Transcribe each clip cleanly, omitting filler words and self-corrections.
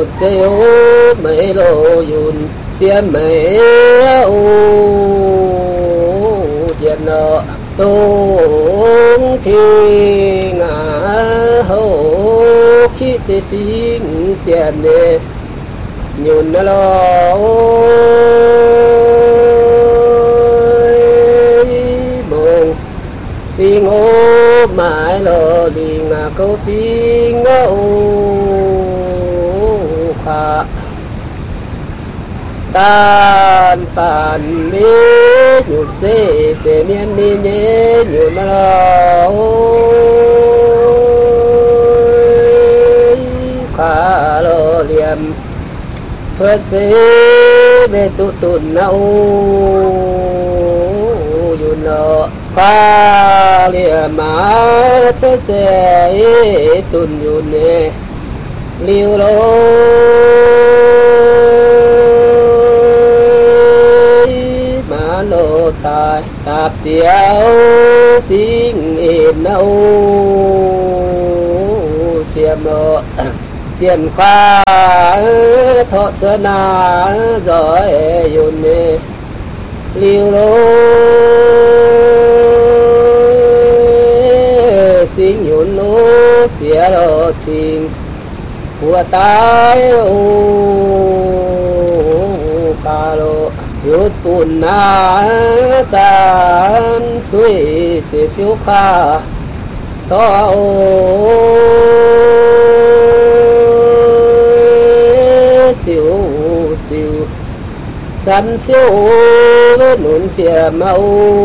nhụt xêu mấy lô yun phiên mấy u diện nợ tung thi ngã hậu khi chế sinh chèn nè nhụn lo bông sinh ô mãi lo đi ngà câu chính ô khả tan phản mê nhụt dê miên đi nhé nhụn lo khả lo liềm xuất xế về tụ tụn nâu yun lo pha liềm má xuất xế tụn yun nè liu lô má lô tài tạp xiao sinh êm nâu xiêm lô xiên khoa thọ sơn na rồi yun nè liu lô sinh yun lô chia lô chinh của tai ô ca lô yut bùn na chan suy chế phiếu kha to ô chiều chiều chăn siêu nôn phía mau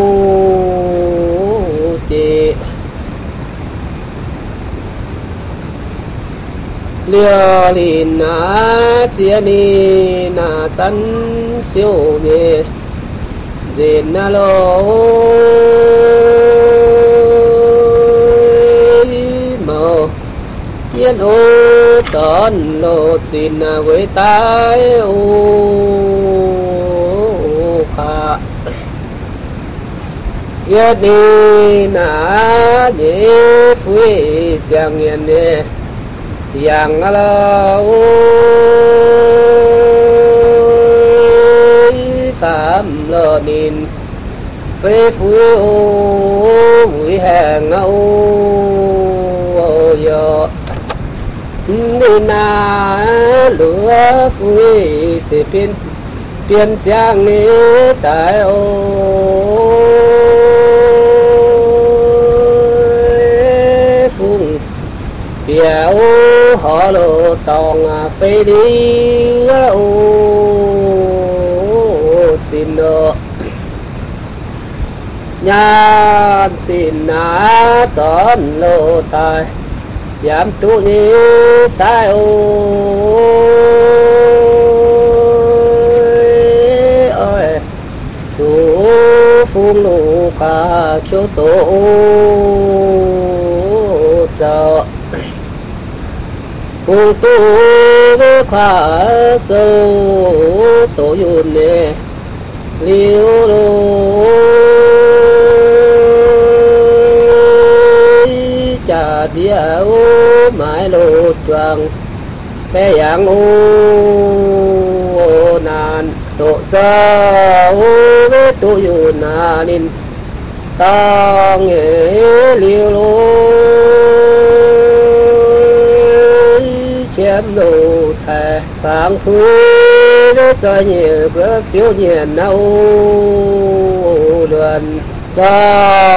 chị liều lìn na chia ni na chăn siêu nhẹ dền na lô màu yên ô tòn lô xin na với tai ô khả yên đi na dễ phui chẳng yên nè yang lo phạm lo nín phê phú vui hàng âu yo đi na lửa phui chỉ biên giang ní tại ô phung bia ô họ lô tòng phê đi ô xin nợ nhà xin ná chọn lô tài giảm tu ni sai ô ơi chú phung lô cả khiếu tổ sợ phung tu khả sâu tổ yun nè liu lô cha dia ô mãi lô choàng bé yang ô nan tổ sa ô tổ yun na nín ta nghe liu lô chém lô thề phang phu cho nhiều bữa phiếu nhiều nâu luận cho